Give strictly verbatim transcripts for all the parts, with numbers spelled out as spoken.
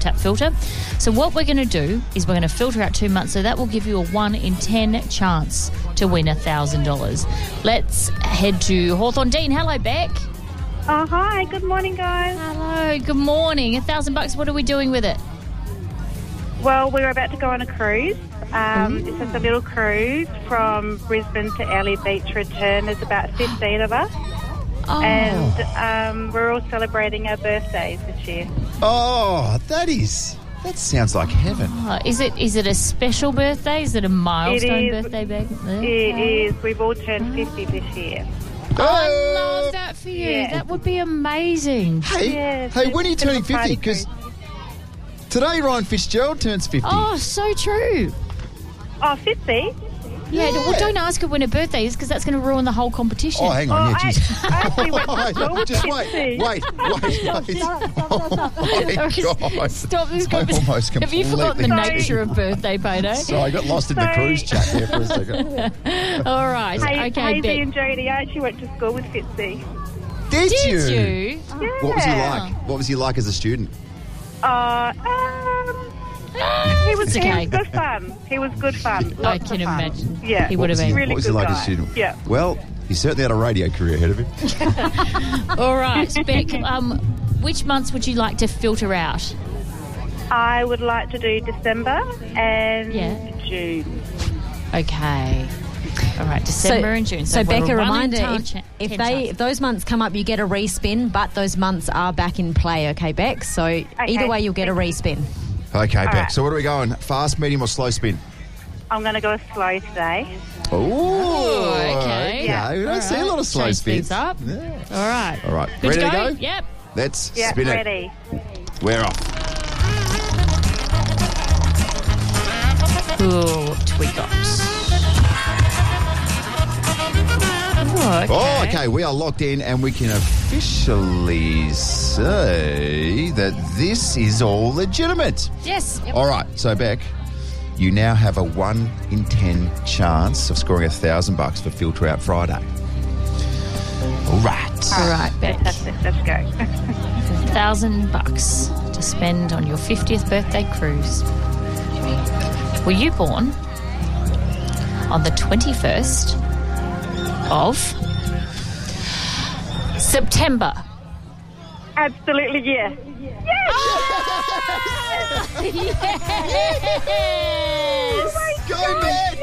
tap filter. So what we're going to do is we're going to filter out two months. So that will give you a one in ten chance to win one thousand dollars. Let's head to Hawthorne. Dean, hello, Beck. Oh, hi. Good morning, guys. Hello, good morning. A thousand bucks, what are we doing with it? Well, we're about to go on a cruise. Um, it's just a little cruise from Brisbane to Early Beach return. There's about fifteen of us. Oh. And um, we're all celebrating our birthdays this year. Oh, that is... That sounds like heaven. Oh, is it is it a special birthday? Is it a milestone It is. birthday, Beck? It is. We've all turned fifty this year. Oh, I love that for you. Yeah. That would be amazing. Hey, Yes, hey, when are you it's a turning little party fifty? Because today Ryan Fitzgerald turns fifty. Oh, so true. Oh, fifty? Yeah, Yeah. well, don't ask her when her birthday is because that's going to ruin the whole competition. Oh, hang on. Oh, yeah, I, jeez. I actually went to Wait, school with just wait, fifty. wait, wait, wait. Stop, stop, stop, Oh, my God. Stop this I conversation. almost Have you forgotten the completely- nature of birthday payday? So I got lost in the Sorry. cruise chat there for a second. All right. Hey, okay, Hazy Beck. and Jodie, I actually went to school with Fitzy. Did, Did you? you? Yeah. What was he like? What was he like as a student? Uh, um, he was, It's he okay. was good fun. He was good fun. I Lots can of fun. imagine. Yeah. He would have What was he- been. Really What was he good like as a guy. student? Yeah. Well, he certainly had a radio career ahead of him. All right, Beck. Um, which months would you like to filter out? I would like to do December and Yeah. June. Okay. All right, December and June. So, we're Becca, one in reminder, ten if, cha- if ten they chances. if those months come up, you get a respin, but those months are back in play, okay, Beck? So either way, you'll get a respin. Okay, Beck. right. So what are we going? Fast, medium, or slow spin? I'm going to go slow today. Oh, okay. Yeah. We don't All see a right. lot of slow Change spins. things up. Yeah. All right. All right. Good Ready to to go? go? Yep. Let's Yeah, spin ready. it. We're off. Ooh, what we got? Oh, okay. Oh, okay. We are locked in, and we can officially say that this is all legitimate. Yes. Yep. All right. So, Beck, you now have a one in ten chance of scoring a thousand bucks for Filter Out Friday. All right. All right, Beck. Fantastic. Let's go. A thousand bucks to spend on your fiftieth birthday cruise. Were you born on the twenty-first of September? Absolutely, yeah. Yes! Go, Beck!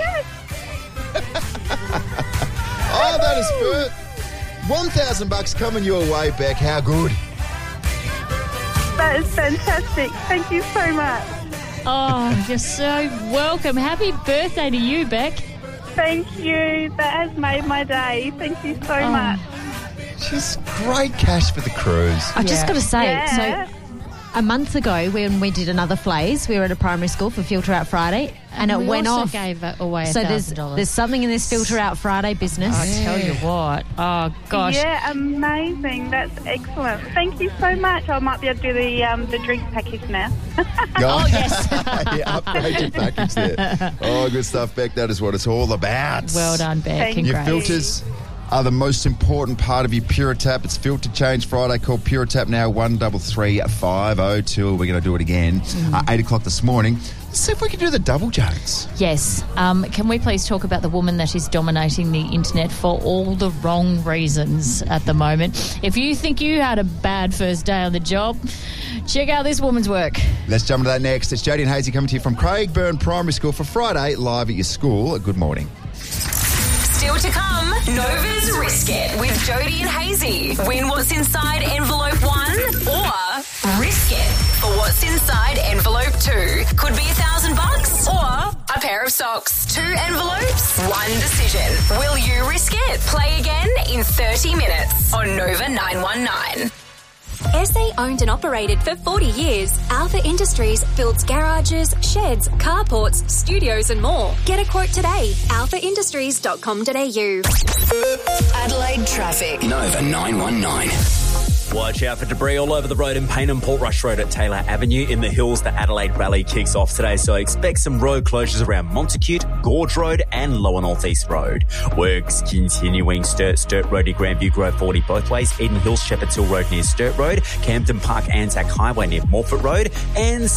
Oh, that is spurt. One thousand bucks coming your way, Beck. How good? That is fantastic. Thank you so much. Oh, you're so welcome. Happy birthday to you, Beck. Thank you. That has made my day. Thank you so Oh. much. Just great cash for the cruise. I've just Yeah. got to say, Yeah. so a month ago when we did another Flays, we were at a primary school for Filter Out Friday, and, And it we went also off. gave away so there's one thousand dollars. there's something in this Filter Out Friday business. I tell you what. Oh, gosh. Yeah, amazing. That's excellent. Thank you so much. I might be able to do the um, the drink package now. Oh, yes. yeah, upgrade your package there. Oh, good stuff, Beck. That is what it's all about. Well done, Beck. Thank you. Your Congrats. filters are the most important part of your Puritap. It's Filter Change Friday. Call Puritap now, one double three five oh two. We're going to do it again. Mm. Uh, eight o'clock this morning. Let's see if we can do the double Jones. Yes. Um, can we please talk about the woman that is dominating the internet for all the wrong reasons at the moment? If you think you had a bad first day on the job, check out this woman's work. Let's jump into that next. It's Jodie and Hazy coming to you from Craigburn Primary School for Friday, live at your school. Good morning. Still to come, Nova's Risk It with Jodie and Hazy. Win what's inside envelope one or risk it for what's inside envelope two. Could be a thousand bucks or a pair of socks. Two envelopes, one decision. Will you risk it? Play again in thirty minutes on Nova nine one nine. S A owned and operated for forty years, Alpha Industries builds garages, sheds, carports, studios and more. Get a quote today. alpha industries dot com dot a u. Adelaide traffic. Nova nine one nine. Watch out for debris all over the road in Payne and Portrush Road at Taylor Avenue. In the hills, the Adelaide Rally kicks off today, so expect some road closures around Montacute, Gorge Road and Lower North East Road. Works continuing. Sturt, Sturt Road near Grandview Grove forty both ways. Eden Hills, Shepherd's Hill Road near Sturt Road. Campden Park, Anzac Highway near Morford Road. And